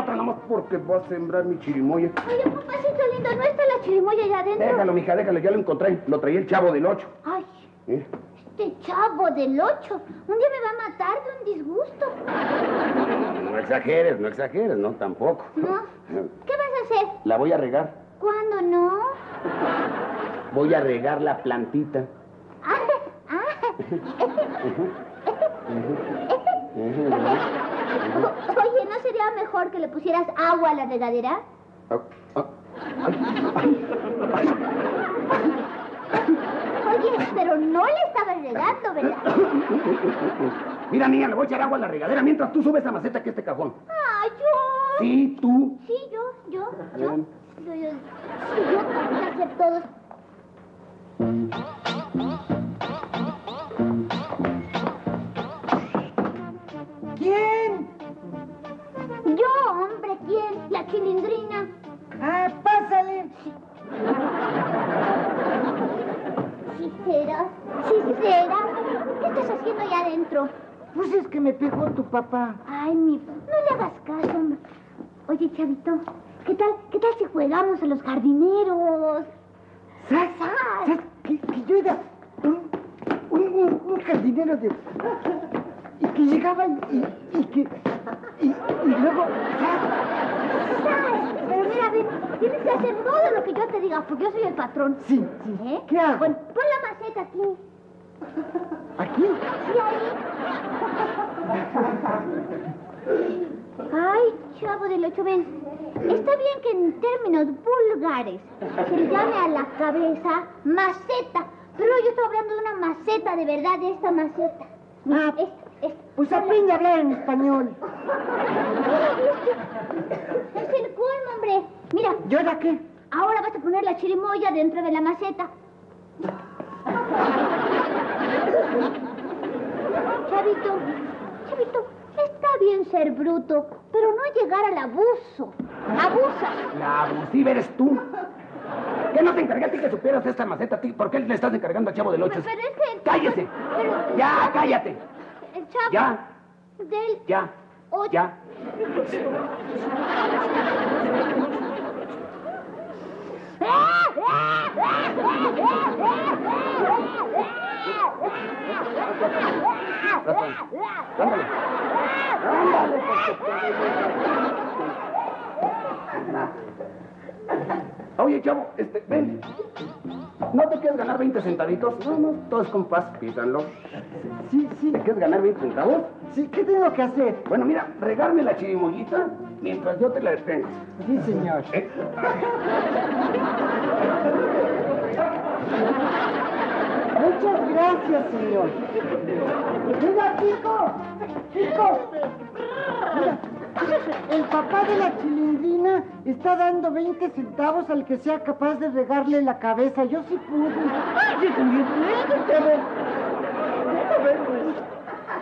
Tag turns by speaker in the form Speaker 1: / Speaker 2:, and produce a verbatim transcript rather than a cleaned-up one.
Speaker 1: otra nomás porque va a sembrar mi chirimoya.
Speaker 2: Oye, papacito lindo, ¿no está la chirimoya allá adentro?
Speaker 1: Déjalo, mija, déjalo, ya lo encontré. Lo traía el chavo del ocho.
Speaker 2: Ay,
Speaker 1: ¿Eh?
Speaker 2: este chavo del ocho. Un día me va a matar de un disgusto.
Speaker 1: No exageres, no exageres, no, tampoco.
Speaker 2: ¿No? ¿Qué vas a hacer?
Speaker 1: La voy a regar.
Speaker 2: ¿Cuándo no?
Speaker 1: Voy a regar la plantita.
Speaker 2: Ah, ah. Oye, ¿no sería mejor que le pusieras agua a la regadera?
Speaker 1: Ah, ah, ay, ay, ay.
Speaker 2: Oye, pero no le estabas regando, ¿verdad?
Speaker 1: Mira, niña, le voy a echar agua a la regadera mientras tú subes la maceta que este cajón.
Speaker 2: Ah, yo.
Speaker 1: Sí, tú.
Speaker 2: Sí, yo, yo, yo. Yo, yo. Sí, yo tengo que hacer todo.
Speaker 3: ¿Quién?
Speaker 2: Yo, hombre, ¿quién? La chilindrina.
Speaker 3: Ah, pásale.
Speaker 2: Sí será, sí será. ¿Qué estás haciendo allá adentro?
Speaker 3: Pues es que me pegó tu papá.
Speaker 2: Ay, mi... No le hagas caso, hombre. Oye, chavito, ¿qué tal, qué tal si jugamos a los jardineros?
Speaker 3: ¿Sabes? ¿Sabes? Que, que yo era un, un, un, un jardinero de... Y que llegaba y, y que... Y, y luego...
Speaker 2: ¿Sabes? Pero mira, ven, tienes que hacer todo lo que yo te diga, porque yo soy el patrón.
Speaker 3: Sí, sí.
Speaker 2: ¿Eh?
Speaker 3: ¿Qué hago?
Speaker 2: Bueno, pon la maceta aquí.
Speaker 3: ¿Aquí?
Speaker 2: Sí, ahí. Ay, chavo del ocho, ven. Está bien que en términos vulgares se le llame a la cabeza maceta, pero yo estoy hablando de una maceta de verdad, de esta maceta.
Speaker 3: Ah,
Speaker 2: Esta, esta.
Speaker 3: pues aprende a hablar en español.
Speaker 2: Es el colmo, hombre. Mira,
Speaker 3: ¿Y ahora qué?
Speaker 2: ahora vas a poner la chirimoya dentro de la maceta. Chavito, Chavito, está bien ser bruto, pero no llegar al abuso. Abusas.
Speaker 1: La abusiva eres tú. ¿Qué no te encargué a ti que supieras esta maceta a ti? ¿Por qué le estás encargando al chavo del ocho?
Speaker 2: Pero es que...
Speaker 1: ¡Cállese!
Speaker 2: Pero-
Speaker 1: ¡Ya, cállate!
Speaker 2: El chavo
Speaker 1: ¡Ya!
Speaker 2: del...
Speaker 1: ¡Ya!
Speaker 2: ocho.
Speaker 1: ¡Ya! Ándale. Ándale. Oye, chavo, este, ven. ¿No te quieres ganar veinte centavitos? No, no, todo es con paz, pídanlo.
Speaker 3: Sí, sí.
Speaker 1: ¿Te quieres ganar veinte centavos?
Speaker 3: Sí, ¿qué tengo que hacer?
Speaker 1: Bueno, mira, regarme la chirimoyita mientras yo te la detengo.
Speaker 3: Sí, señor.
Speaker 1: ¿Eh?
Speaker 3: Muchas gracias, señor. Mira, Chico. Chico. Mira, el papá de la chilindrina está dando veinte centavos al que sea capaz de regarle la cabeza. Yo sí pude.
Speaker 1: ¡Ay, sí, también!